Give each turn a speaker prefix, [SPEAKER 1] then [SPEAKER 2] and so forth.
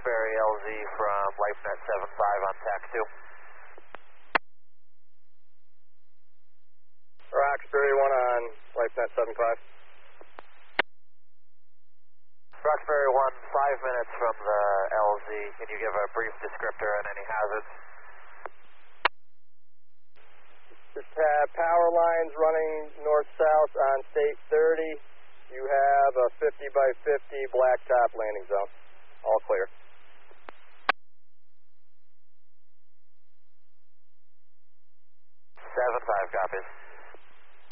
[SPEAKER 1] Roxbury LZ from LifeNet 75 on TAC 2.
[SPEAKER 2] Roxbury 1 on LifeNet 75.
[SPEAKER 1] Roxbury 1, 5 minutes from the LZ. Can you give a brief descriptor on any hazards?
[SPEAKER 2] Just have power lines running north-south on State 30. You have a 50 by 50 blacktop landing zone. All clear.